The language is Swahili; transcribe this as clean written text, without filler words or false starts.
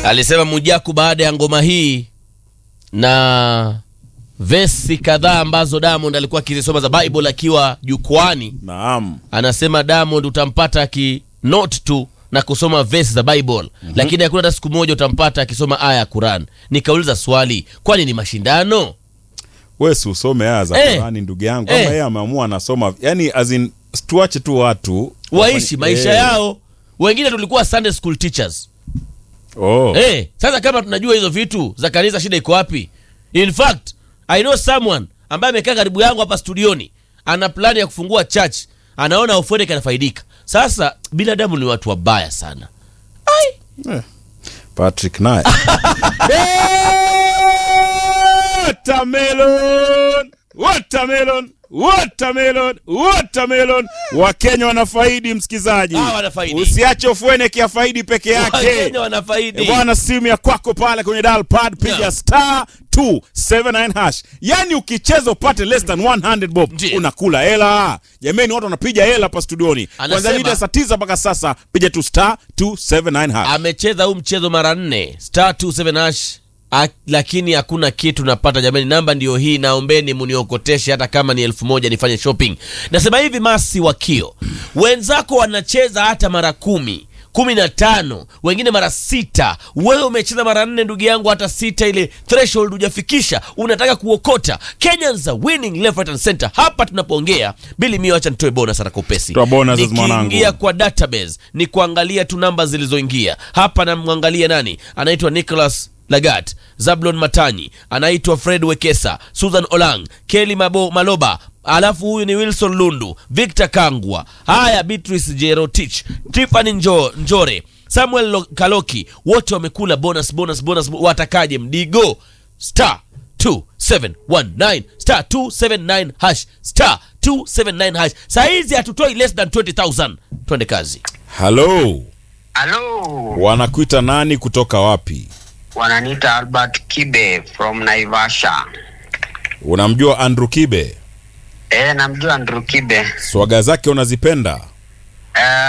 Alisema Mwijaku baada ya ngoma hii na vesi kadhaa ambazo Diamond alikuwa akizisoma za Bible akiwa jukwani. Naam. Anasema Diamond utampata note tu na kusoma vesi za Bible, lakini hakuna hata siku moja utampata akisoma aya ya Quran. Nikauliza swali, kwani ni mashindano? Wewe si usome aya za Qur'ani ndugu yangu. Kama yeye ameamua anasoma, yani as in tuache tu watu waishi maisha yao. Wengine tulikuwa Sunday school teachers. Sasa kama tunajua hizo vitu za kanisa, shida iko wapi? In fact, I know someone ambaye amekaa karibu yangu hapa studioni, ana plani ya kufungua church, anaona Ofwele kanafaidika. Sasa binadamu ni watu wabaya sana. Patrick naye. Watermelon. Wakenya wanafaidi msikizaji. Usiache Ofwele kiafaidi peke yake. Wakenya wanafaidi. Bwana, simu ya kwako pale kwenye dial pad piga *279#. Yani ukicheza upate less than 100 bob unakula hela. Jamani, watu wanapiga hela hapa studioni. Kwanza mida saa 9 mpaka sasa piga tu *279#. Amecheza huu mchezo mara 4 *279#. Lakini hakuna kitu napata. Jamani, namba ndio hii, naombeni muniokoteshe hata kama ni 1000 nifanye shopping. Nasema hivi, Masi Wakio, wenzako wanacheza hata mara 10, 15, wengine mara 6. Wewe umecheza mara 4 ndugu yangu, hata 6 ile threshold hujafikisha, unataka kuokota. Kenyans are winning left, right and center. Hapa tunapoongea, Billy Mio, acha nitoe bonus haraka upesi. Nikiingia kwa database ni kuangalia tu namba zilizoingia. Hapa namwangalia nani? Anaitwa Nicholas Lagat, Zablon Matanyi, anaitwa Fred Wekesa, Susan Olang, Kelly Maloba, alafu huyu ni Wilson Lundu, Victor Kangwa, haya Beatrice Jerotich, Tiffany Njore, Samuel Kaloki, wote wamekula bonus. Watakaje mdigo? *2719 *279#. Saizi hatutoi less than 20,000. Twende kazi. Hello. Hello. Wanakuita nani kutoka wapi? Wananiita Albert Kibe from Naivasha. Unamjua Andrew Kibe? Namjua Andrew Kibe. Swaga zake unazipenda?